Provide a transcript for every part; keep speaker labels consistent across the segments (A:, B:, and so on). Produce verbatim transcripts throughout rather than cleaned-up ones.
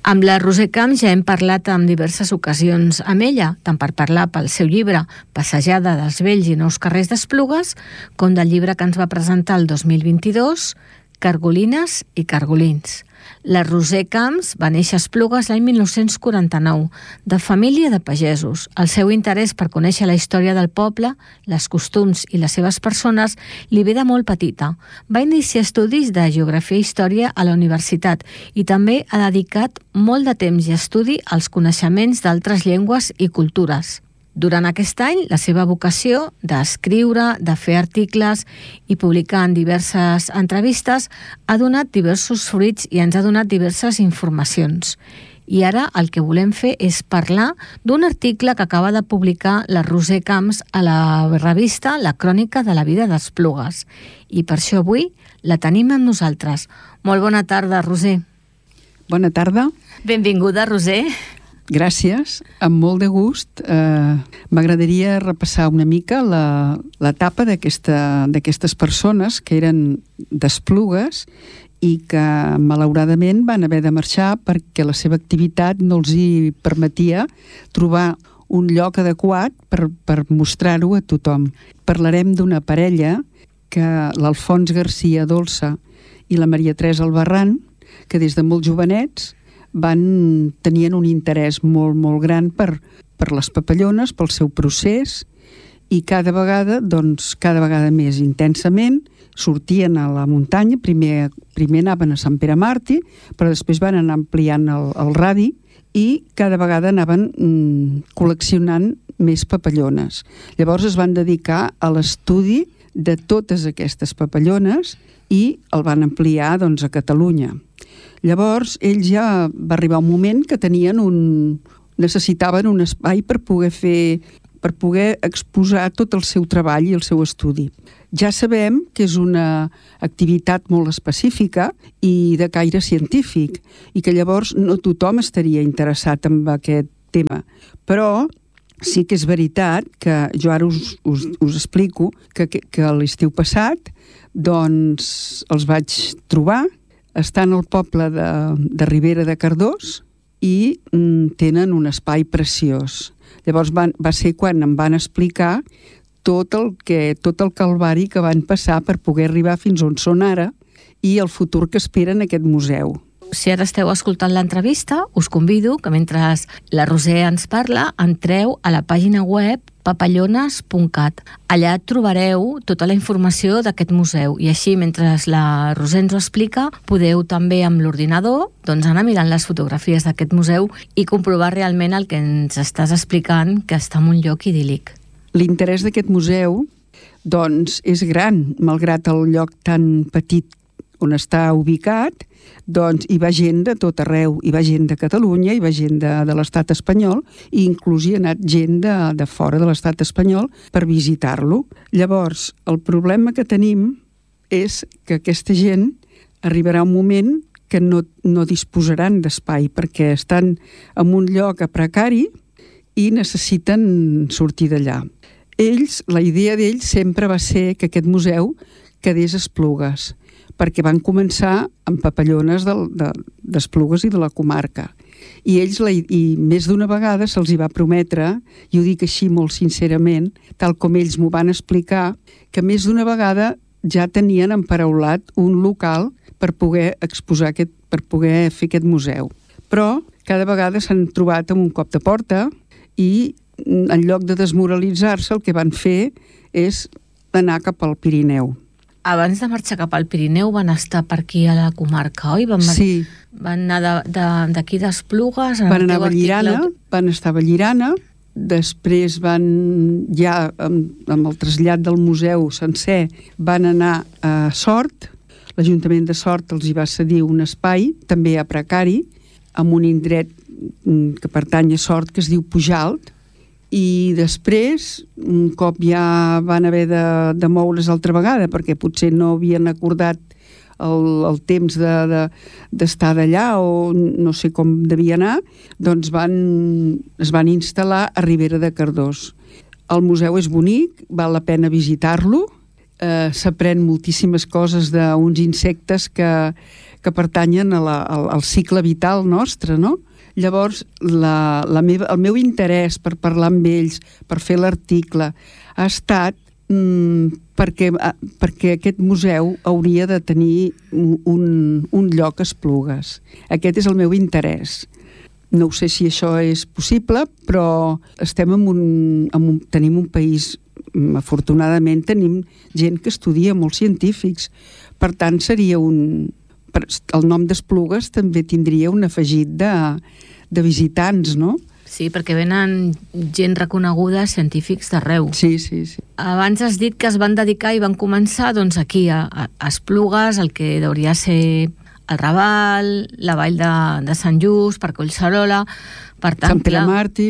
A: Amb la Roser Camps ja hem parlat en diverses ocasions amb ella, tant per parlar pel seu llibre Passejada dels vells i nous carrers d'Esplugues, com del llibre que ens va presentar el dos mil vint-i-dos, Cargolines i Cargolins. La Roser Camps va néixer a Esplugues l'any mil nou-cents quaranta-nou, de família de pagesos. El seu interès per conèixer la història del poble, les costums i les seves persones li ve de molt petita. Va iniciar estudis de geografia i història a la universitat i també ha dedicat molt de temps i estudi als coneixements d'altres llengües i cultures. Durant aquest any, la seva vocació d'escriure, de fer articles i publicar en diverses entrevistes ha donat diversos fruits i ens ha donat diverses informacions. I ara el que volem fer és parlar d'un article que acaba de publicar la Roser Camps a la revista La Crònica de la Vida d'Esplugues. I per això avui la tenim amb nosaltres. Molt bona tarda, Roser.
B: Bona tarda.
A: Benvinguda, Roser.
B: Gràcies, amb molt de gust. Eh, m'agradaria repassar una mica la, l'etapa d'aquesta, d'aquestes persones que eren d'Esplugues i que malauradament van haver de marxar perquè la seva activitat no els hi permetia trobar un lloc adequat per, per mostrar-ho a tothom. Parlarem d'una parella, que l'Alfons Garcia Dolça i la Maria Teresa Albarrán, que des de molt jovenets van tenien un interès molt, molt gran per, per les papallones, pel seu procés, i cada vegada, doncs, cada vegada més intensament, sortien a la muntanya, primer, primer anaven a Sant Pere Màrtir, però després van anar ampliant el, el radi i cada vegada anaven mm, col·leccionant més papallones. Llavors es van dedicar a l'estudi de totes aquestes papallones i el van ampliar, doncs, a Catalunya. Llavors, ells ja va arribar un moment que tenien un... necessitaven un espai per poder fer, per poder exposar tot el seu treball i el seu estudi. Ja sabem que és una activitat molt específica i de caire científic i que llavors no tothom estaria interessat en aquest tema. Però sí que és veritat que jo ara us, us, us explico que, que, que l'estiu passat doncs els vaig trobar. Estan al poble de, de Ribera de Cardós i mm, tenen un espai preciós. Llavors van, va ser quan em van explicar tot el, que, tot el calvari que van passar per poder arribar fins on són ara i el futur que esperen aquest museu.
A: Si ara esteu escoltant l'entrevista, us convido que mentre la Roser ens parla, entreu a la pàgina web papallones punt cat. Allà trobareu tota la informació d'aquest museu i així, mentre la Roser ens ho explica, podeu també amb l'ordinador doncs, anar mirant les fotografies d'aquest museu i comprovar realment el que ens estàs explicant, que està en un lloc idíl·lic.
B: L'interès d'aquest museu doncs, és gran, malgrat el lloc tan petit on està ubicat, doncs hi va gent de tot arreu, hi va gent de Catalunya, hi va gent de, de l'estat espanyol i inclús hi ha anat gent de, de fora de l'estat espanyol per visitar-lo. Llavors, el problema que tenim és que aquesta gent arribarà un moment que no, no disposaran d'espai perquè estan en un lloc a precari i necessiten sortir d'allà. Ells, la idea d'ells sempre va ser que aquest museu quedés a Esplugues, perquè van començar amb papallones d'Esplugues i de la comarca. I ells, la, i més d'una vegada se'ls hi va prometre, i ho dic així molt sincerament, tal com ells m'ho van explicar, que més d'una vegada ja tenien emparaulat un local per poder exposar aquest, per poder fer aquest museu. Però cada vegada s'han trobat amb un cop de porta i en lloc de desmoralitzar-se el que van fer és anar cap al Pirineu.
A: Abans de marxar cap al Pirineu van estar per aquí a la comarca, oi? Van,
B: sí.
A: Van anar d'aquí de, d'Esplugues...
B: Van anar a Vallirana, article... van estar a Vallirana, després van, ja amb, amb el trasllat del museu sencer, van anar a Sort, l'Ajuntament de Sort els hi va cedir un espai, també a precari, amb un indret que pertany a Sort, que es diu Pujalt, i després, un cop ja van haver de, de moure's altra vegada, perquè potser no havien acordat el, el temps de, de, d'estar d'allà o no sé com devia anar, doncs van, es van instal·lar a Ribera de Cardós. El museu és bonic, val la pena visitar-lo, eh, s'aprèn moltíssimes coses d'uns insectes que, que pertanyen a la, al, al cicle vital nostre, no? Llavors, la, la meva, el meu interès per parlar amb ells, per fer l'article, ha estat mm, perquè, perquè aquest museu hauria de tenir un, un lloc a Esplugues. Aquest és el meu interès. No sé si això és possible, però estem en un, en un, tenim un país, afortunadament tenim gent que estudia, molts científics. Per tant, seria un... El nom d'Esplugues també tindria un afegit de, de visitants, no?
A: Sí, perquè venen gent reconeguda, científics d'arreu.
B: Sí, sí, sí.
A: Abans has dit que es van dedicar i van començar doncs, aquí, a, a Esplugues, el que hauria ser el Raval, la vall de, de Sant Just, per Collserola. Per tant,
B: Sant Pere Màrtir.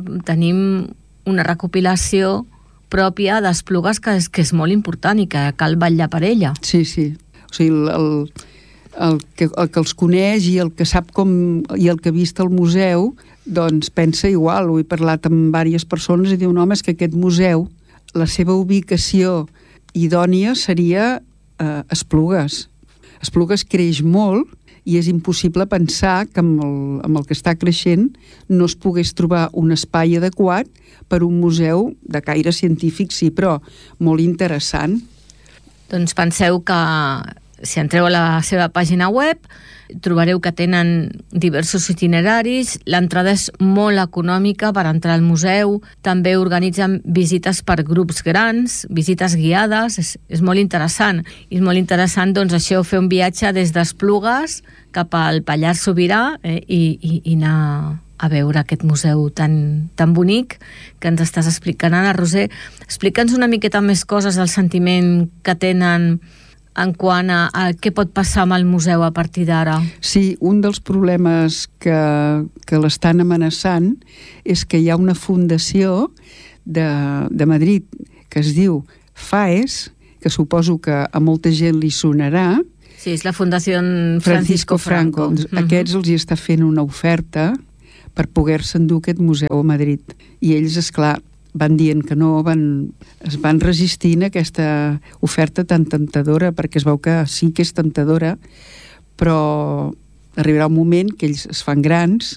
A: Tenim una recopilació pròpia d'Esplugues que és, que és molt important i que cal vetllar per ella.
B: Sí, sí. O sigui, el, el, el, que, el que els coneix i el que sap com i el que ha vist al museu, doncs pensa igual. Ho he parlat amb diverses persones i diuen, home, és que aquest museu, la seva ubicació idònia seria eh, Esplugues. Esplugues creix molt i és impossible pensar que amb el, amb el que està creixent no es pogués trobar un espai adequat per un museu de caire científic, sí, però molt interessant.
A: Doncs penseu que si entreu a la seva pàgina web trobareu que tenen diversos itineraris, l'entrada és molt econòmica per entrar al museu, també organitzen visites per grups grans, visites guiades, és, és molt interessant. I és molt interessant, doncs, això, fer un viatge des d'Esplugues cap al Pallars Sobirà eh, i, i, i anar a veure aquest museu tan, tan bonic que ens estàs explicant. Ara, Roser, explica'ns una miqueta més coses del sentiment que tenen en quant a, a què pot passar amb el museu a partir d'ara.
B: Sí, un dels problemes que, que l'estan amenaçant és que hi ha una fundació de, de Madrid que es diu FAES, que suposo que a molta gent li sonarà.
A: Sí, és la Fundació
B: Francisco, Francisco Franco. Franco. Uh-huh. Aquests els hi està fent una oferta per poder-se endur aquest museu a Madrid. I ells, esclar, van dient que no, van, es van resistint a aquesta oferta tan tentadora, perquè es veu que sí que és tentadora, però arribarà un moment que ells es fan grans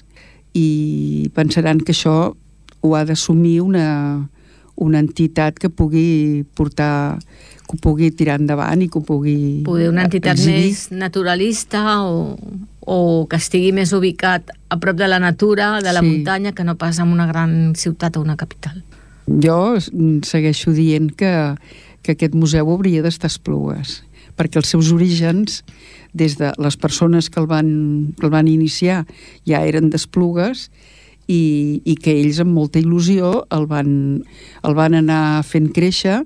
B: i pensaran que això ho ha d'assumir una, una entitat que pugui portar, que ho pugui tirar endavant i que ho pugui
A: Poder una entitat
B: exhibir.
A: Més naturalista o, o que estigui més ubicat a prop de la natura, de la
B: Sí.
A: muntanya, que no pas en una gran ciutat o una capital.
B: Jo segueixo dient que, que aquest museu hauria d'estar a Esplugues, perquè els seus orígens, des de les persones que el van, que el van iniciar, ja eren d'Esplugues, i, i que ells amb molta il·lusió el van, el van anar fent créixer,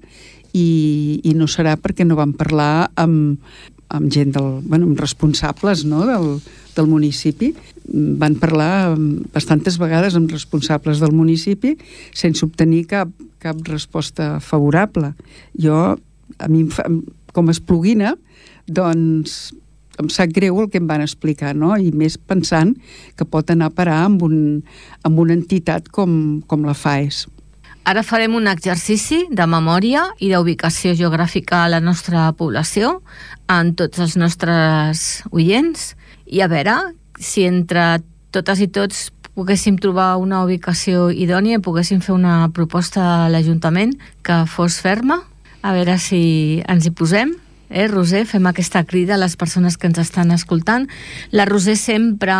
B: i, i no serà perquè no van parlar amb, amb gent del, bueno, amb responsables, no?, del, del municipi. Van parlar bastantes vegades amb responsables del municipi sense obtenir cap, cap resposta favorable. Jo, a mi, com a espluguina, doncs em sap greu el que em van explicar, no? I més pensant que pot anar a parar amb, un, amb una entitat com, com la FAES.
A: Ara farem un exercici de memòria i d'ubicació geogràfica a la nostra població, en tots els nostres oients, i a veure si entre totes i tots poguéssim trobar una ubicació idònia i poguéssim fer una proposta a l'Ajuntament que fos ferma. A veure si ens hi posem. Eh, Roser, fem aquesta crida a les persones que ens estan escoltant. La Roser sempre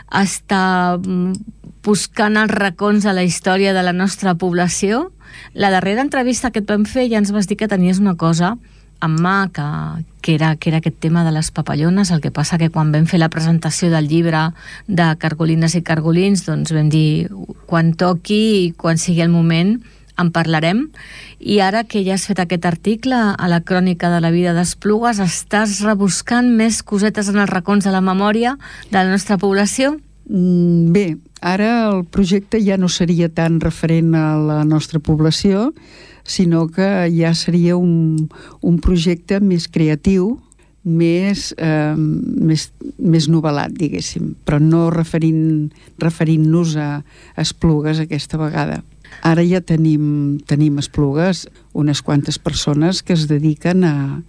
A: està buscant els racons a la història de la nostra població. La darrera entrevista que et vam fer ja ens vas dir que tenies una cosa en mà, que, que, era, que era aquest tema de les papallones. El que passa que quan vam fer la presentació del llibre de Cargolines i Cargolins, doncs vam dir, quan toqui i quan sigui el moment en parlarem. I ara que ja has fet aquest article a la crònica de la vida d'Esplugues, estàs rebuscant més cosetes en els racons de la memòria de la nostra població?
B: Bé, ara el projecte ja no seria tan referent a la nostra població, sinó que ja seria un, un projecte més creatiu, més, eh, més, més novel·lat, diguéssim, però no referint, referint-nos a Esplugues aquesta vegada. Ara ja tenim, tenim a Esplugues unes quantes persones que es dediquen a,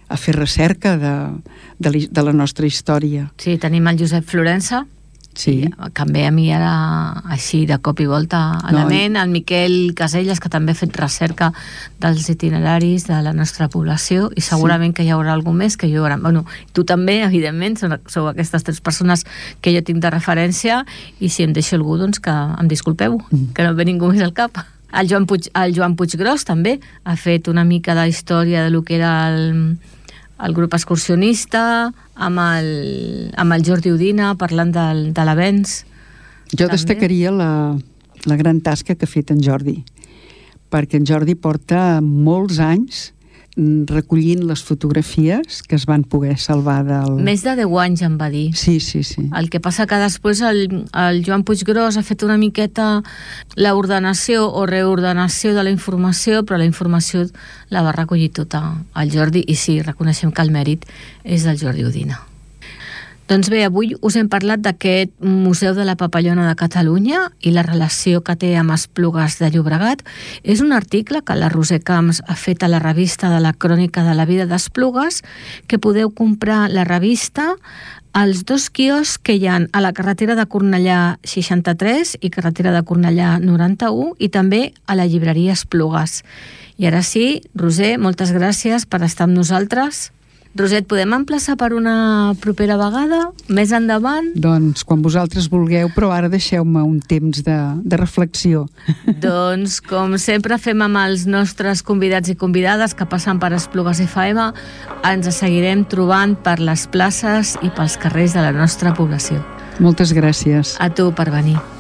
B: a fer recerca de, de, la, de la nostra història.
A: Sí, tenim el Josep Florença,
B: sí.
A: que ve a mi ara així de cop i volta a la ment, el Miquel Caselles, que també ha fet recerca dels itineraris de la nostra població, i segurament sí. que hi haurà algú més que jo... Bueno, tu també, evidentment, sou aquestes tres persones que jo tinc de referència, i si em deixo algú, doncs que em disculpeu, mm. que no ve ningú més al cap. El Joan, Puig, el Joan Puiggròs també ha fet una mica de història de lo que era el, el grup excursionista, amb el, amb el Jordi Udina, parlant del, de l'avenç.
B: Jo també destacaria la, la gran tasca que ha fet en Jordi, perquè en Jordi porta molts anys recollint les fotografies que es van poder salvar del...
A: Més de deu anys em va dir.
B: Sí, sí, sí.
A: El que passa que després el, el Joan Puiggròs ha fet una miqueta l'ordenació o reordenació de la informació, però la informació la va recollir tota el Jordi, i sí, reconeixem que el mèrit és del Jordi Udina. Doncs bé, avui us hem parlat d'aquest Museu de la Papallona de Catalunya i la relació que té amb Esplugues de Llobregat. És un article que la Roser Camps ha fet a la revista de la Crònica de la Vida d'Esplugues, que podeu comprar la revista als dos quioscs que hi ha a la carretera de Cornellà seixanta-tres i carretera de Cornellà noranta-u, i també a la llibreria Esplugues. I ara sí, Roser, moltes gràcies per estar amb nosaltres. Roser, podem emplaçar per una propera vegada, més endavant?
B: Doncs quan vosaltres vulgueu, però ara deixeu-me un temps de, de reflexió.
A: Doncs, com sempre fem amb els nostres convidats i convidades que passen per Esplugues F M, ens seguirem trobant per les places i pels carrers de la nostra població.
B: Moltes gràcies.
A: A tu per venir.